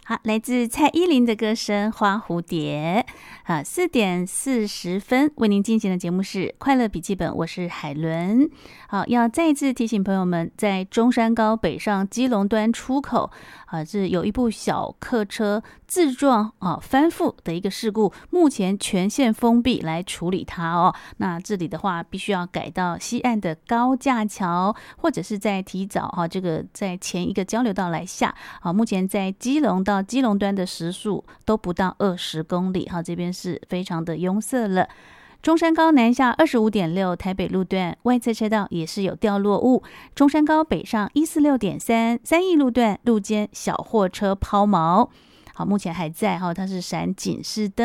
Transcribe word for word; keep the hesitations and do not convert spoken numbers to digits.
好，来自蔡依林的歌声《花蝴蝶》啊，四点四十分为您进行的节目是快乐笔记本，我是海伦。好，要再次提醒朋友们，在中山高北上基隆端出口啊，是有一部小客车自撞啊翻覆的一个事故，目前全线封闭来处理它哦。那这里的话，必须要改到西岸的高架桥，或者是在提早哈、啊，这个在前一个交流道来下。好，目前在基隆到基隆端的时速都不到二十公里，好，这边是非常的拥塞了。中山高南下 二十五点六 台北路段外侧车道也是有掉落物，中山高北上 一四六点三 三义路段路肩小货车抛锚，好，目前还在哈，它是闪警示灯。